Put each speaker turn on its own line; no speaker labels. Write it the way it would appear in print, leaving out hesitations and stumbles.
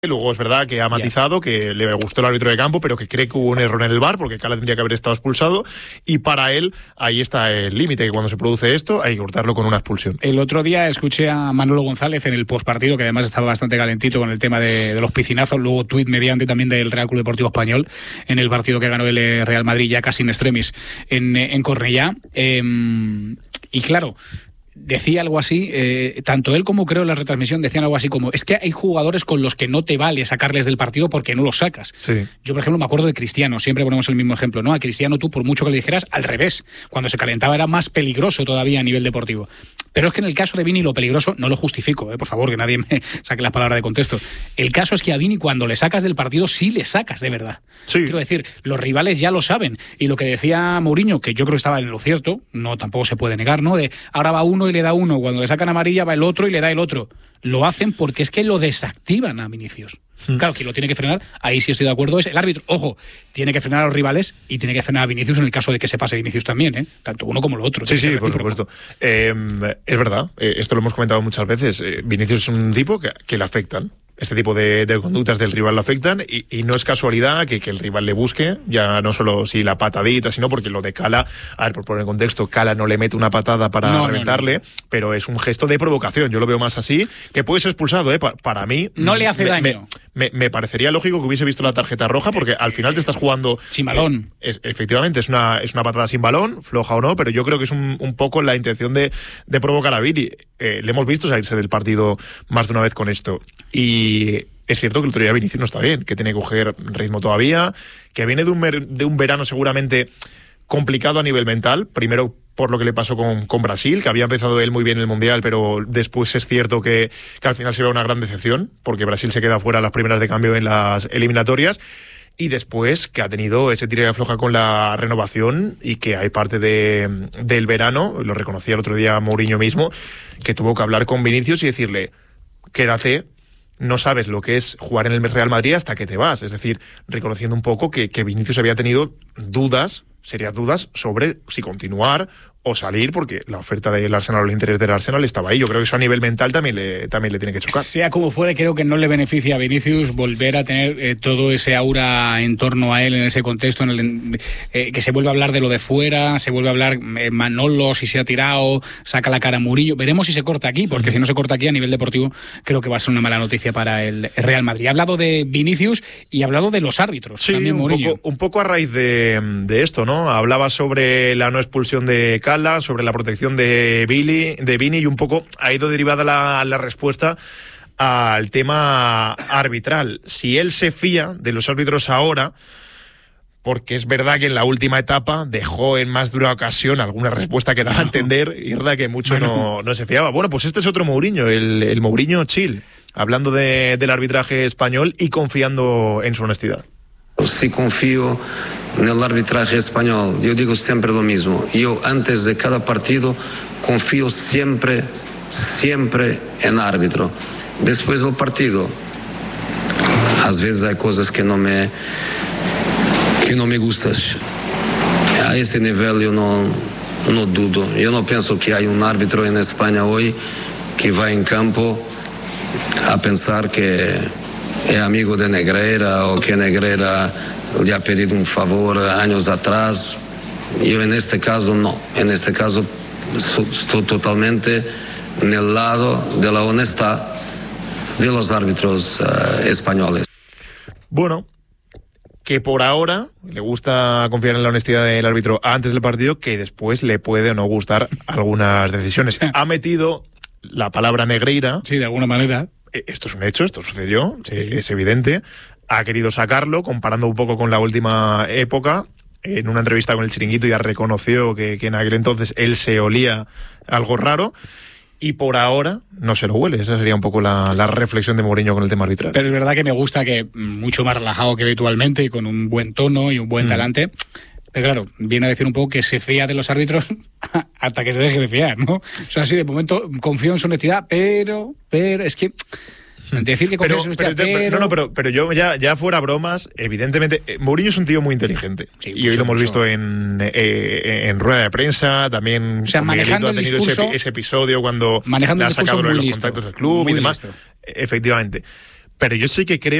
Luego es verdad que ha matizado que le gustó el árbitro de campo, pero que cree que hubo un error en el VAR, porque Cala tendría que haber estado expulsado, y para él ahí está el límite, que cuando se produce esto hay que cortarlo con una expulsión.
El otro día escuché a Manolo González en el postpartido, que además estaba bastante calentito con el tema de los piscinazos, luego tuit mediante también del Real Club Deportivo Español, en el partido que ganó el Real Madrid ya casi in extremis en Cornellá, y claro, decía algo así, tanto él como creo en la retransmisión decían algo así como, es que hay jugadores con los que no te vale sacarles del partido porque no los sacas.
Sí.
Yo, por ejemplo, me acuerdo de Cristiano, siempre ponemos el mismo ejemplo, ¿no? A Cristiano tú, por mucho que le dijeras, al revés, cuando se calentaba era más peligroso todavía a nivel deportivo. Pero es que en el caso de Vini lo peligroso, no lo justifico, por favor, que nadie me saque las palabras de contexto. El caso es que a Vini cuando le sacas del partido sí le sacas de verdad.
Sí.
Quiero decir, los rivales ya lo saben. Y lo que decía Mourinho, que yo creo que estaba en lo cierto, no tampoco se puede negar, ¿no? De ahora va uno y le da uno, cuando le sacan amarilla va el otro y le da el otro. Lo hacen porque es que lo desactivan a Vinicius. Claro, quien lo tiene que frenar, ahí sí estoy de acuerdo, es el árbitro. Ojo, tiene que frenar a los rivales y tiene que frenar a Vinicius en el caso de que se pase Vinicius también, tanto uno como lo otro.
Sí, por supuesto. Es verdad, esto lo hemos comentado muchas veces. Vinicius es un tipo que le afectan. Este tipo de conductas del rival lo afectan y no es casualidad que el rival le busque, ya no solo si la patadita, sino porque lo de Cala, a ver, por poner en contexto, Cala no le mete una patada para reventarle, pero es un gesto de provocación. Yo lo veo más así, que puede ser expulsado, para mí.
No le hace daño.
Me parecería lógico que hubiese visto la tarjeta roja, porque al final te estás jugando
sin balón.
Efectivamente, es una patada sin balón, floja o no, pero yo creo que es un poco la intención de provocar a Vini. Le hemos visto salirse del partido más de una vez con esto. Y es cierto que el otro día Vinicius no está bien, que tiene que coger ritmo todavía, que viene de un verano seguramente complicado a nivel mental. Primero por lo que le pasó con Brasil, que había empezado él muy bien en el Mundial, pero después es cierto que al final se ve una gran decepción, porque Brasil se queda fuera a las primeras de cambio en las eliminatorias. Y después que ha tenido ese tira y afloja con la renovación y que hay parte del verano, lo reconocía el otro día Mourinho mismo, que tuvo que hablar con Vinicius y decirle, quédate, no sabes lo que es jugar en el Real Madrid hasta que te vas. Es decir, reconociendo un poco que Vinicius había tenido serias dudas sobre si continuar o salir, porque la oferta del Arsenal o el interés del Arsenal estaba ahí. Yo creo que eso a nivel mental también le tiene que chocar.
Sea como fuere, creo que no le beneficia a Vinicius volver a tener todo ese aura en torno a él en ese contexto, que se vuelve a hablar de lo de fuera, se vuelve a hablar Manolo, si se ha tirado, saca la cara a Murillo. Veremos si se corta aquí, porque si no se corta aquí a nivel deportivo, creo que va a ser una mala noticia para el Real Madrid. Ha hablado de Vinicius y ha hablado de los árbitros.
Sí,
también Murillo.
Un poco a raíz de esto, ¿no? Hablaba sobre la no expulsión de Cala, sobre la protección de Vini, y un poco ha ido derivada la respuesta al tema arbitral. Si él se fía de los árbitros ahora, porque es verdad que en la última etapa dejó en más de una ocasión alguna respuesta que daba a entender, y es verdad que mucho no se fiaba. Bueno, pues este es otro Mourinho, el Mourinho chill, hablando del arbitraje español y confiando en su honestidad.
Si confío en el arbitraje español, yo digo siempre lo mismo. Yo antes de cada partido confío siempre en árbitro. Después del partido, a veces hay cosas que no me gustan. A ese nivel yo no dudo. Yo no pienso que hay un árbitro en España hoy que va en campo a pensar que es amigo de Negreira o que Negreira le ha pedido un favor años atrás. Yo en este caso no. En este caso estoy totalmente en el lado de la honestidad de los árbitros españoles.
Bueno, que por ahora le gusta confiar en la honestidad del árbitro antes del partido, que después le puede o no gustar algunas decisiones. Ha metido la palabra Negreira.
Sí, de alguna manera.
Esto es un hecho, esto sucedió,
sí.
Es evidente. Ha querido sacarlo, comparando un poco con la última época. En una entrevista con el Chiringuito ya reconoció que en aquel entonces él se olía algo raro. Y por ahora no se lo huele. Esa sería un poco la reflexión de Mourinho con el tema arbitral.
Pero es verdad que me gusta que mucho más relajado que habitualmente y con un buen tono y un buen talante. Pero claro, viene a decir un poco que se fía de los árbitros hasta que se deje de fiar, ¿no? O sea, sí, de momento confío en su honestidad, pero es que decir que confío en su honestidad,
pero yo ya fuera bromas, evidentemente, Mourinho es un tío muy inteligente. Sí, y hoy lo hemos visto en rueda de prensa, también.
O sea, manejando
ha tenido ese episodio cuando le ha sacado los contactos del club y demás. Efectivamente. Pero yo sí que creo